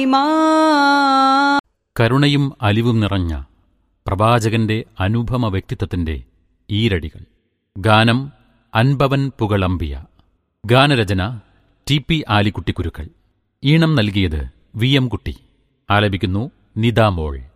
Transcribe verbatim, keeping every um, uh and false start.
കരുണയും അലിവും നിറഞ്ഞ പ്രവാചകന്റെ അനുപമ വ്യക്തിത്വത്തിന്റെ ഈരടികൾ. ഗാനം അൻപവൻ പുകളമ്പിയ. ഗാനരചന ടി പി ആലിക്കുട്ടിക്കുരുക്കൾ. ഈണം നൽകിയത് വി എം കുട്ടി. ആലപിക്കുന്നു നിദാമോൾ.